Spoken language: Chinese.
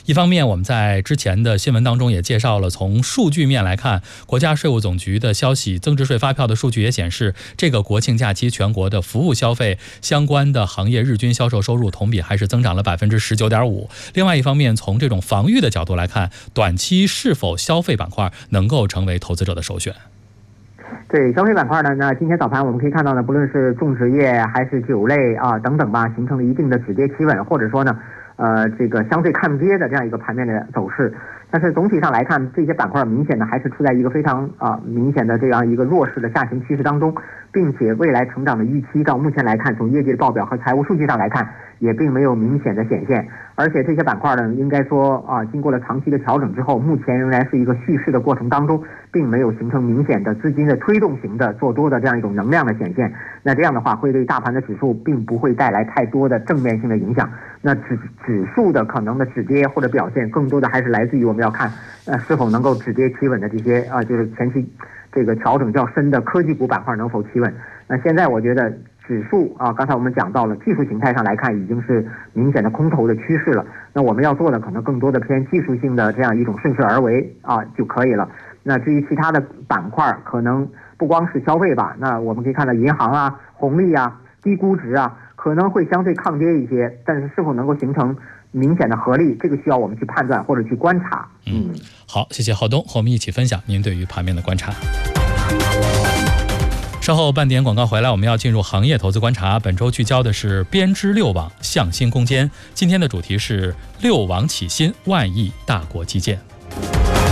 一方面，我们在之前的新闻当中也介绍了，从数据面来看，国家税务总局的消息，增值税发票的数据也显示，这个国庆假期全国的服务消费相关的行业日均销售收入同比还是增长了19.5%。另外一方面，从这种防御的角度来看，短期是否消费板块能够成为投资者的首选？ 对消费板块呢，那今天早盘我们可以看到呢，不论是种植业还是酒类啊等等吧，形成了一定的止跌企稳，或者说呢，这个相对抗跌的这样一个盘面的走势。但是总体上来看，这些板块明显的还是处在一个非常明显的这样一个弱势的下行趋势当中，并且未来成长的预期到目前来看，从业绩的报表和财务数据上来看，也并没有明显的显现。而且这些板块呢，应该说经过了长期的调整之后，目前仍然是一个蓄势的过程当中，并没有形成明显的资金的推动型的做多的这样一种能量的显现。那这样的话，会对大盘的指数并不会带来太多的正面性的影响。那指数的可能的止跌或者表现，更多的还是来自于我们要看是否能够止跌企稳的这些就是前期这个调整较深的科技股板块能否企稳。那现在我觉得指数刚才我们讲到了技术形态上来看，已经是明显的空头的趋势了。那我们要做的可能更多的偏技术性的这样一种顺势而为就可以了。那至于其他的板块，可能不光是消费吧，那我们可以看到银行红利低估值可能会相对抗跌一些，但是是否能够形成明显的合力，这个需要我们去判断或者去观察。 好，谢谢浩东和我们一起分享您对于盘面的观察。稍后半点广告回来，我们要进入行业投资观察。本周聚焦的是编织六网向新攻坚，今天的主题是六网起新，万亿大国基建。